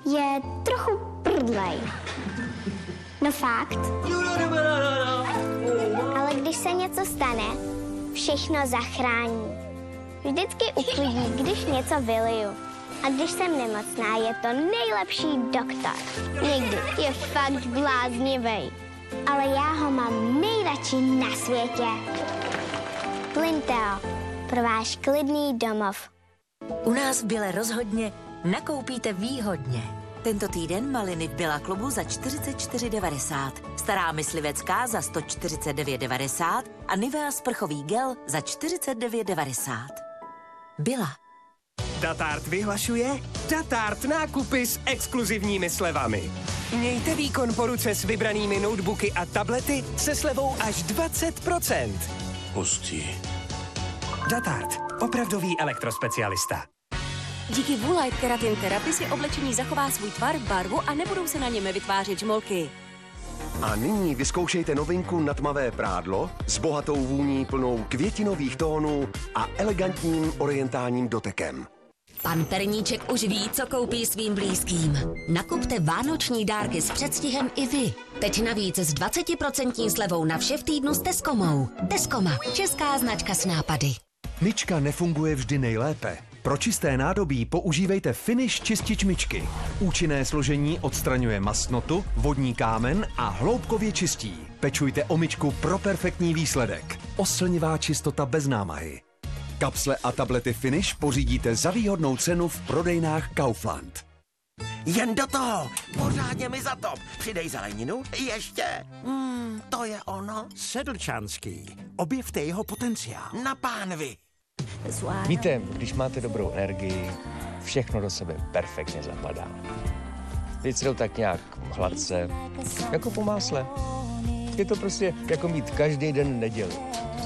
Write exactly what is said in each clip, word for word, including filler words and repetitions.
je trochu prdlej. No fakt. Ale když se něco stane, všechno zachrání. Vždycky uklidní, když něco vyliju. A když jsem nemocná, je to nejlepší doktor. Někdy je fakt bláznivý. Ale já ho mám nejradši na světě. Plinteo, pro váš klidný domov. U nás v Bile rozhodně nakoupíte výhodně. Tento týden maliny v Billa klubu za čtyřicet čtyři devadesát, stará myslivecká za sto čtyřicet devět devadesát a Nivea sprchový gel za čtyřicet devět devadesát. Billa. Datart vyhlašuje Datart nákupy s exkluzivními slevami. Mějte výkon po ruce s vybranými notebooky a tablety se slevou až dvacet procent. Hustý. Datart, opravdový elektrospecialista. Díky Woolite Keratin Therapy si oblečení zachová svůj tvar, barvu a nebudou se na něm vytvářet žmolky. A nyní vyzkoušejte novinku na tmavé prádlo s bohatou vůní plnou květinových tónů a elegantním orientálním dotekem. Pan Perníček už ví, co koupí svým blízkým. Nakupte vánoční dárky s předstihem i vy. Teď navíc s dvacetiprocentní slevou na vše v týdnu s Tescomou. Tescoma, česká značka s nápady. Myčka nefunguje vždy nejlépe. Pro čisté nádobí používejte Finish čistič myčky. Účinné složení odstraňuje mastnotu, vodní kámen a hloubkově čistí. Pečujte o myčku pro perfektní výsledek. Oslnivá čistota bez námahy. Kapsle a tablety Finish pořídíte za výhodnou cenu v prodejnách Kaufland. Jen do toho! Pořádně mi zatop! Přidej zeleninu, ještě! Hmm, to je ono. Sedlčanský. Objevte jeho potenciál. Na pánvi! Víte, když máte dobrou energii, všechno do sebe perfektně zapadá. Věci jdou tak nějak hladce, jako po másle. Je to prostě jako mít každý den neděli.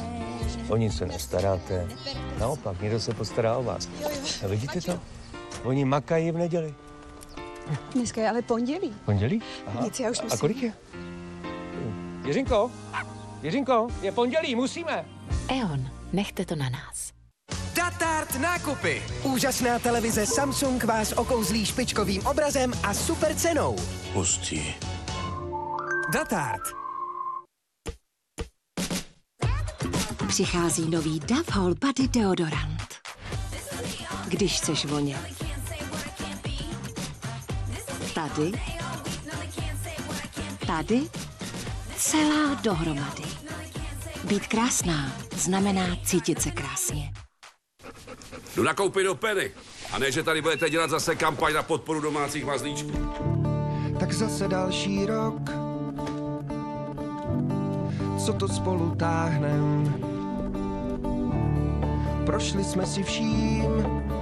O nic se nestaráte, naopak, někdo se postará o vás. A vidíte to? Oni makají v neděli. Dneska je ale pondělí. Pondělí? Aha. Nic, já už musím. A kolik je? Jiřinko, Jiřinko, je pondělí, musíme. E.ON, nechte to na nás. Datart nákupy. Úžasná televize Samsung vás okouzlí špičkovým obrazem a super cenou. Hustý. Datart. Přichází nový Dove Whole Body deodorant. Když chceš vonět. Tady. Tady. Celá dohromady. Být krásná znamená cítit se krásně. Jdu nakoupit do Penny. A ne, že tady budete dělat zase kampaň na podporu domácích mazlíčků. Tak zase další rok, co to spolu táhnem. Prošli jsme si vším,